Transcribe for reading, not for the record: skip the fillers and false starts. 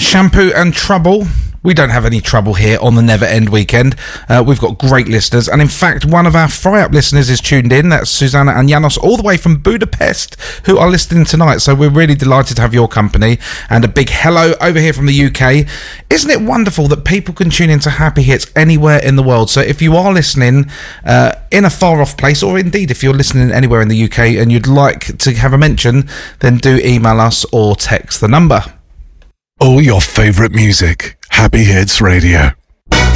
Shampoo and trouble. We don't have any trouble here on the Never End Weekend. We've got great listeners, and in fact, one of our Fry-Up listeners is tuned in. That's Susanna and Janos, all the way from Budapest, who are listening tonight. So we're really delighted to have your company, and a big hello over here from the UK. Isn't it wonderful that people can tune into Happy Hits anywhere in the world? So if you are listening in a far-off place, or indeed if you're listening anywhere in the UK and you'd like to have a mention, then do email us or text the number. All your favourite music. Happy Hits Radio.